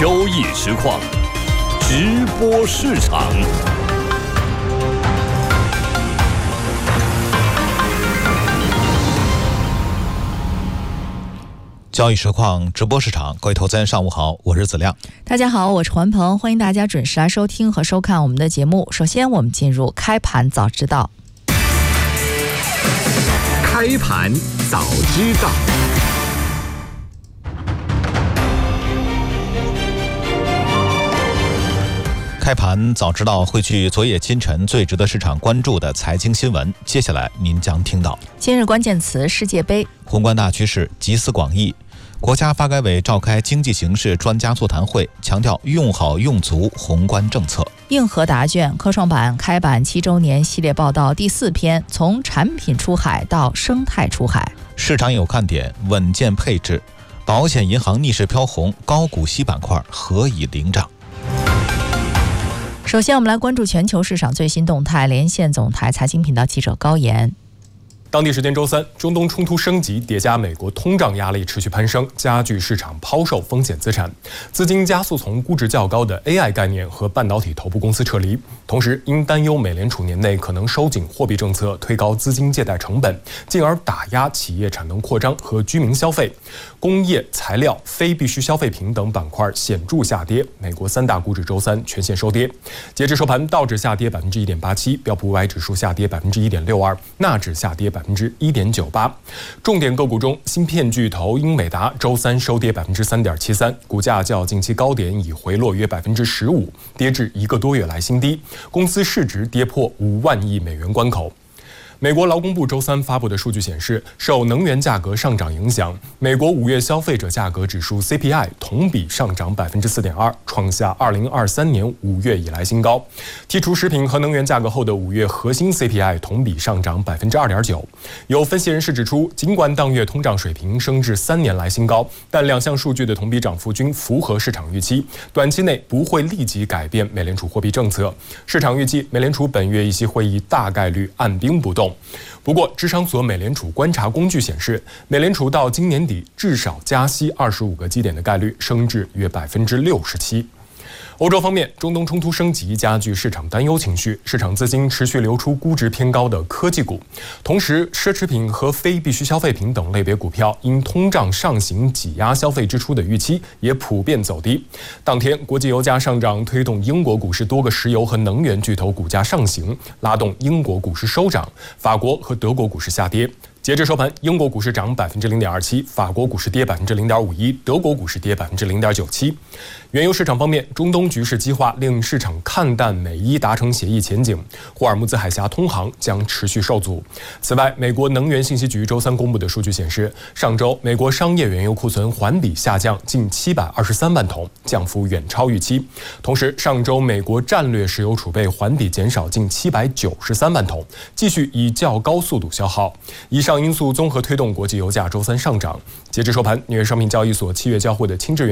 交易实况，直播市场。 交易实况直播市场，各位投资人上午好，我是子亮。 大家好，我是环鹏，欢迎大家准时来收听和收看我们的节目。首先我们进入开盘早知道。 开盘早知道。 开盘早知道汇聚昨夜今晨最值得市场关注的财经新闻，接下来您将听到： 今日关键词世界杯， 宏观大趋势集思广益。国家发改委召开经济形势专家座谈会，强调用好用足宏观政策。 硬核答卷科创板开板7周年系列报道第4篇，从产品出海到生态出海。 市场有看点，稳健配置。保险银行逆势飘红，高股息板块何以领涨？ 首先我们来关注全球市场最新动态，连线总台财经频道记者高岩。 当地时间周三，中东冲突升级叠加美国通胀压力持续攀升，加剧市场抛售风险资产，资金加速从估值较高的 AI 概念和半导体头部公司撤离。同时，因担忧美联储年内可能收紧货币政策，推高资金借贷成本，进而打压企业产能扩张和居民消费，工业、材料、非必需消费品等板块显著下跌。美国3大股指周三全线收跌，截至收盘，道指下跌1.87%，标普500指数下跌1.62%，纳指下跌1.98%。重点个股中，芯片巨头英伟达周三收跌3.73%，股价较近期高点已回落约15%，跌至1个多月来新低。公司市值跌破5万亿美元关口。美国劳工部周三发布的数据显示，受能源价格上涨影响，美国5月消费者价格指数 CPI 同比上涨4.2%，创下2023年5月以来新高。剔除食品和能源价格后的5月核心 CPI 同比上涨2.9%。有分析人士指出，尽管当月通胀水平升至3年来新高，但两项数据的同比涨幅均符合市场预期，短期内不会立即改变美联储货币政策。市场预计美联储本月议息会议大概率按兵不动。不过，智商所美联储观察工具显示，美联储到今年底至少加息25个基点的概率升至约67%。欧洲方面，中东冲突升级加剧市场担忧情绪，市场资金持续流出估值偏高的科技股，同时奢侈品和非必需消费品等类别股票因通胀上行挤压消费支出的预期也普遍走低。当天，国际油价上涨推动英国股市多个石油和能源巨头股价上行，拉动英国股市收涨，法国和德国股市下跌。截至收盘，英国股市涨0.27%，法国股市跌0.51%，德国股市跌0.97%。原油市场方面，中东局势激化令市场看淡美伊达成协议前景，霍尔木兹海峡通航将持续受阻。此外，美国能源信息局周三公布的数据显示，上周美国商业原油库存环比下降近723万桶，降幅远超预期。同时，上周美国战略石油储备环比减少近793万桶，继续以较高速度消耗。以上因素综合推动国际油价周三上涨。截至收盘，纽约商品交易所7月交货的轻质